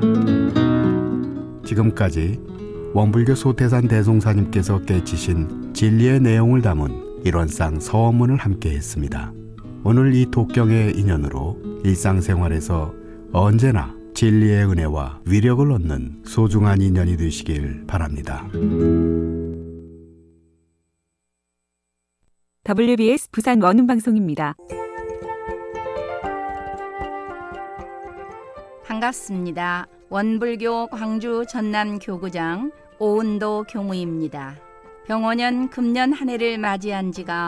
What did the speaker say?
지금까지 원불교 소태산 대송사님께서 깨치신 진리의 내용을 담은 일원상 서원문을 함께 했습니다. 오늘 이 독경의 인연으로 일상생활에서 언제나 진리의 은혜와 위력을 얻는 소중한 인연이 되시길 바랍니다. WBS 부산 원음방송입니다. 반갑습니다. 원불교 광주 전남 교구장 오은도 교무입니다. 병원년 금년 한 해를 맞이한 지가